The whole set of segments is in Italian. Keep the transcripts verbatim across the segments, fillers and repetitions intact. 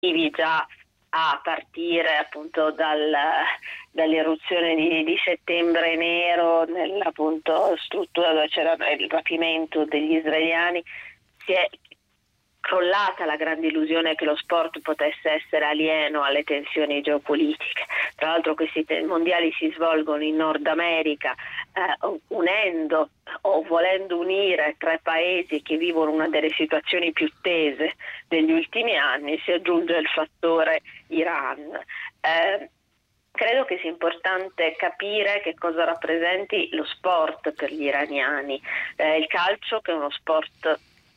già a partire appunto dal, dall'eruzione di, di settembre nero nella appunto struttura dove c'era il rapimento degli israeliani, si è crollata la grande illusione che lo sport potesse essere alieno alle tensioni geopolitiche. Tra l'altro questi mondiali si svolgono in Nord America, eh, unendo o volendo unire tre paesi che vivono una delle situazioni più tese degli ultimi anni. Si aggiunge il fattore Iran. Eh, Credo che sia importante capire che cosa rappresenti lo sport per gli iraniani. Eh, il calcio, che è uno sport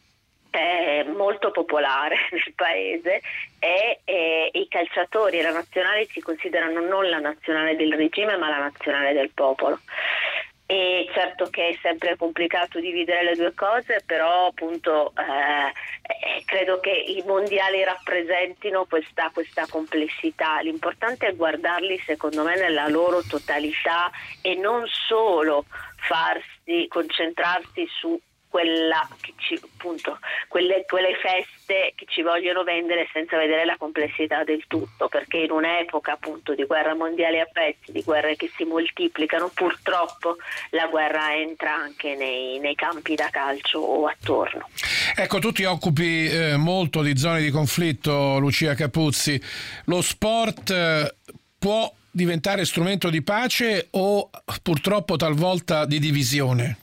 è molto popolare nel paese, e, e i calciatori e la nazionale si considerano non la nazionale del regime ma la nazionale del popolo. E certo che è sempre complicato dividere le due cose, però appunto eh, credo che i mondiali rappresentino questa, questa complessità. L'importante è guardarli secondo me nella loro totalità e non solo farsi concentrarsi su quella che ci, appunto, quelle, quelle feste che ci vogliono vendere senza vedere la complessità del tutto, perché in un'epoca appunto di guerra mondiale a pezzi, di guerre che si moltiplicano, purtroppo la guerra entra anche nei, nei campi da calcio o attorno. Ecco, tu ti occupi eh, molto di zone di conflitto, Lucia Capuzzi. Lo sport eh, può diventare strumento di pace o purtroppo talvolta di divisione?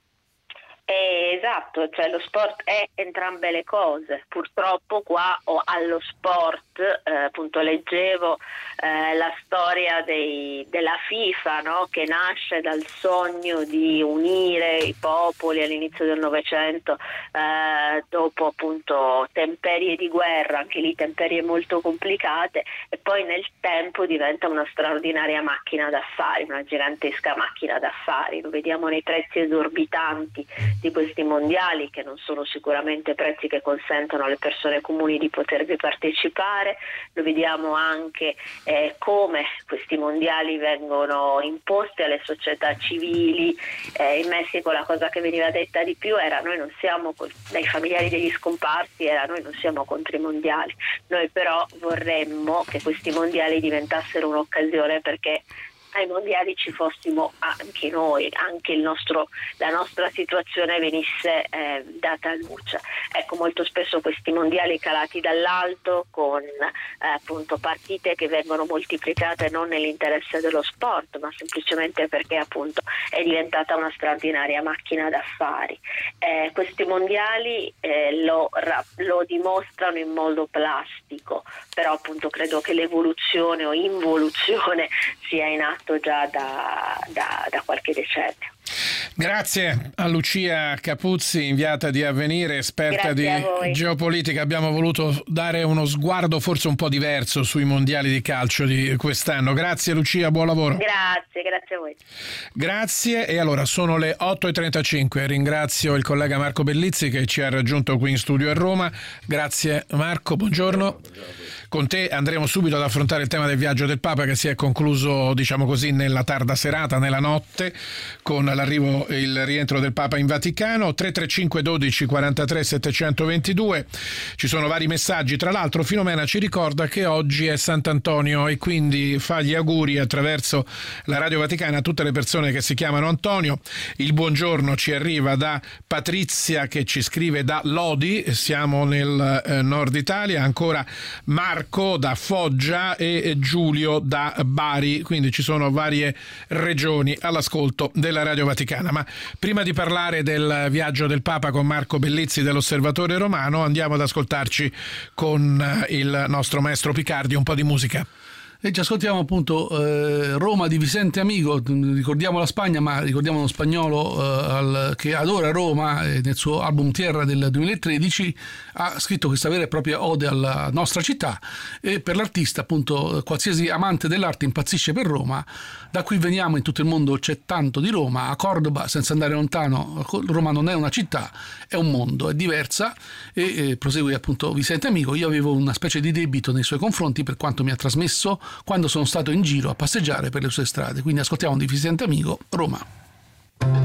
Eh, esatto, cioè lo sport è entrambe le cose. Purtroppo qua o allo sport, eh, appunto leggevo eh, la storia dei, della FIFA, no? Che nasce dal sogno di unire i popoli all'inizio del Novecento, eh, dopo appunto temperie di guerra, anche lì temperie molto complicate, e poi nel tempo diventa una straordinaria macchina d'affari, una gigantesca macchina d'affari. Lo vediamo nei prezzi esorbitanti di questi mondiali, che non sono sicuramente prezzi che consentono alle persone comuni di potervi partecipare. Lo vediamo anche eh, come questi mondiali vengono imposti alle società civili. Eh, in Messico la cosa che veniva detta di più era: noi non siamo, dai familiari degli scomparsi era noi non siamo contro i mondiali, noi però vorremmo che questi mondiali diventassero un'occasione perché ai mondiali ci fossimo anche noi, anche il nostro, la nostra situazione venisse eh, data a luce. Ecco, molto spesso questi mondiali calati dall'alto con eh, appunto partite che vengono moltiplicate non nell'interesse dello sport, ma semplicemente perché appunto è diventata una straordinaria macchina d'affari. Eh, questi mondiali eh, lo, lo dimostrano in modo plastico, però appunto credo che l'evoluzione o involuzione sia in atto già da, da, da qualche decennio. Grazie a Lucia Capuzzi, inviata di Avvenire, esperta di geopolitica. Abbiamo voluto dare uno sguardo forse un po' diverso sui mondiali di calcio di quest'anno. Grazie Lucia, buon lavoro. Grazie, grazie a voi. Grazie, e allora sono le otto e trentacinque. Ringrazio il collega Marco Bellizzi che ci ha raggiunto qui in studio a Roma. Grazie Marco, buongiorno. Buongiorno. Con te andremo subito ad affrontare il tema del viaggio del Papa, che si è concluso, diciamo così, nella tarda serata, nella notte, con l'arrivo e il rientro del Papa in Vaticano. Tre tre cinque dodici quarantatré settecentoventidue. Ci sono vari messaggi. Tra l'altro Filomena ci ricorda che oggi è Sant'Antonio e quindi fa gli auguri attraverso la Radio Vaticana a tutte le persone che si chiamano Antonio. Il buongiorno ci arriva da Patrizia, che ci scrive da Lodi, siamo nel eh, nord Italia. Ancora Marco da Foggia e Giulio da Bari, quindi ci sono varie regioni all'ascolto della Radio Vaticana. Ma prima di parlare del viaggio del Papa con Marco Bellizzi dell'Osservatore Romano, andiamo ad ascoltarci con il nostro maestro Picardi un po' di musica. E ci ascoltiamo appunto eh, Roma di Vicente Amigo. Ricordiamo la Spagna, ma ricordiamo uno spagnolo eh, al, che adora Roma, e nel suo album Tierra del duemilatredici ha scritto questa vera e propria ode alla nostra città, e per l'artista appunto qualsiasi amante dell'arte impazzisce per Roma. Da qui veniamo, in tutto il mondo c'è tanto di Roma. A Cordoba, senza andare lontano, Roma non è una città, è un mondo, è diversa. E eh, prosegue appunto Vicente Amigo: io avevo una specie di debito nei suoi confronti per quanto mi ha trasmesso quando sono stato in giro a passeggiare per le sue strade. Quindi ascoltiamo di Vicente Amigo Roma.